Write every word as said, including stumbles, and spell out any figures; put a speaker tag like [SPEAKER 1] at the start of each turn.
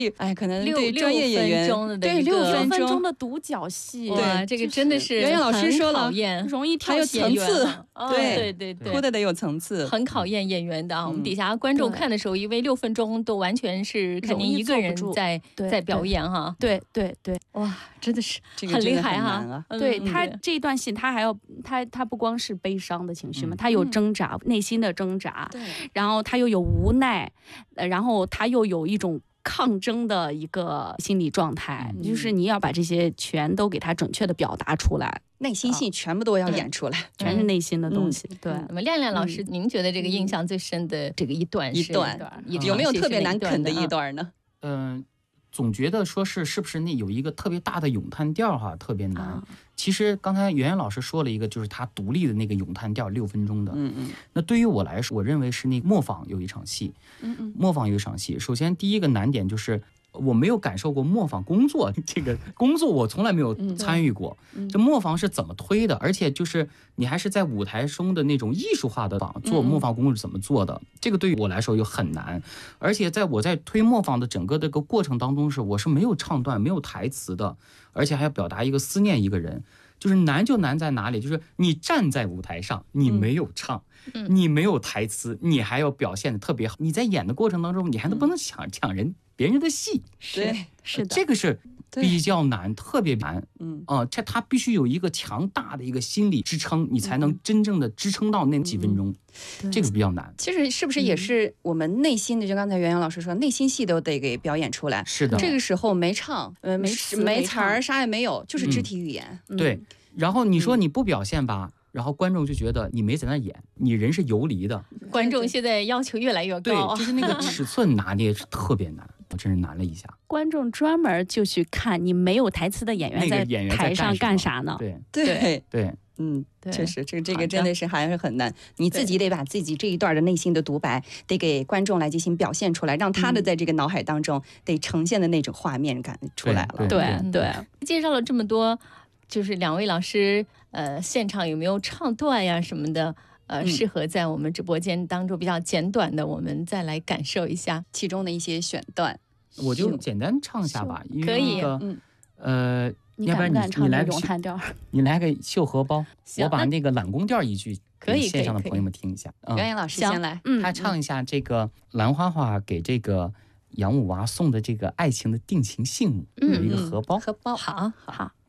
[SPEAKER 1] 哎，可能对专业演员
[SPEAKER 2] 对
[SPEAKER 1] 六
[SPEAKER 2] 分钟的独角戏，
[SPEAKER 3] 对，这个真的是
[SPEAKER 1] 圆圆老师说了，
[SPEAKER 2] 容易跳
[SPEAKER 1] 戏层次，
[SPEAKER 2] 对
[SPEAKER 3] 对对对，
[SPEAKER 1] 说的得有层次，
[SPEAKER 3] 很考验演员的啊。我们底下观众看的时候，因为六分钟都完全是看您一个人在在表演哈。
[SPEAKER 2] 对对对，
[SPEAKER 3] 哇，真的是很厉害哈。
[SPEAKER 2] 对他这一段戏，他还要他他不光是悲伤的情绪嘛，他有挣扎，内心的挣扎，然后他又有无奈，然后他又有一种抗争的一个心理状态，嗯、就是你要把这些全都给他准确的表达出来，
[SPEAKER 1] 内心戏全部都要演出来，
[SPEAKER 2] 嗯、全是内心的东西。嗯、对，
[SPEAKER 3] 那么亮亮老师，嗯、您觉得这个印象最深的这个一段是
[SPEAKER 1] 一段，有没有特别难啃的一段呢？
[SPEAKER 4] 嗯、呃，总觉得说是是不是那有一个特别大的咏叹调哈，特别难。啊、其实刚才圆圆老师说了一个，就是他独立的那个咏叹调六分钟的。嗯嗯。那对于我来说，我认为是那个磨坊有一场戏。嗯嗯。磨坊有一场戏，首先第一个难点就是我没有感受过磨坊工作这个工作，我从来没有参与过。嗯、这磨坊是怎么推的？而且就是你还是在舞台中的那种艺术化的做磨坊工作是怎么做的？嗯、这个对于我来说又很难。而且在我在推磨坊的整个这个过程当中，是我是没有唱段、没有台词的，而且还要表达一个思念一个人。就是难就难在哪里？就是你站在舞台上，你没有唱，嗯、你没有台词，你还要表现的特别好。你在演的过程当中，你还能不能抢抢人别人的戏？
[SPEAKER 1] 对，
[SPEAKER 2] 是的，
[SPEAKER 4] 这个是比较难，特别难。嗯啊，这、呃、他必须有一个强大的一个心理支撑，你才能真正的支撑到那几分钟。嗯、这个比较难。
[SPEAKER 1] 其实是不是也是我们内心的？就刚才袁洋老师说，内心戏都得给表演出来。
[SPEAKER 4] 是的，
[SPEAKER 1] 这个时候没唱，呃，没没词儿，啥也没有，就是肢体语言。
[SPEAKER 4] 嗯、对。然后你说你不表现吧，嗯、然后观众就觉得你没在那演，你人是游离的。
[SPEAKER 3] 观众现在要求越来越高，
[SPEAKER 4] 对，就是那个尺寸拿捏是特别难，我真是难了一下。
[SPEAKER 2] 观众专门就去看你没有台词的演员在台上干啥呢？
[SPEAKER 4] 对
[SPEAKER 1] 对 对,
[SPEAKER 4] 对, 对
[SPEAKER 1] 嗯，确实，这个这个真的是还是很难。你自己得把自己这一段的内心的独白，得给观众来进行表现出来，让他的在这个脑海当中得呈现的那种画面感出来了。
[SPEAKER 2] 对 对, 对, 对，
[SPEAKER 3] 介绍了这么多。就是两位老师，呃，现场有没有唱段呀什么的？呃，适合在我们直播间当中比较简短的，我们再来感受一下
[SPEAKER 1] 其中的一些选段。
[SPEAKER 4] 我就简单唱一下吧，因为
[SPEAKER 3] 可以。
[SPEAKER 4] 嗯，呃，
[SPEAKER 2] 你
[SPEAKER 4] 要不然你你来个
[SPEAKER 2] 咏叹调，
[SPEAKER 4] 你来个绣荷包，我把那个揽功调一句给线上的朋友们听一下。
[SPEAKER 1] 袁洋老师先来，
[SPEAKER 4] 嗯，他唱一下这个兰花花给这个杨五娃送的这个爱情的定情信物，有一个荷包，
[SPEAKER 1] 荷包，
[SPEAKER 2] 好好。